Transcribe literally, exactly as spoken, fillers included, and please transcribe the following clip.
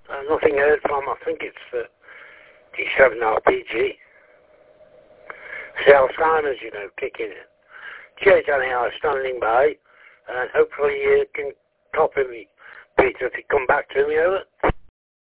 Uh, nothing heard from. I think it's the G seven R P G. It's Alzheimer's, you know, kicking in. Cheers, anyhow, standing by, and hopefully you can copy me, Peter, if you come back to me, over.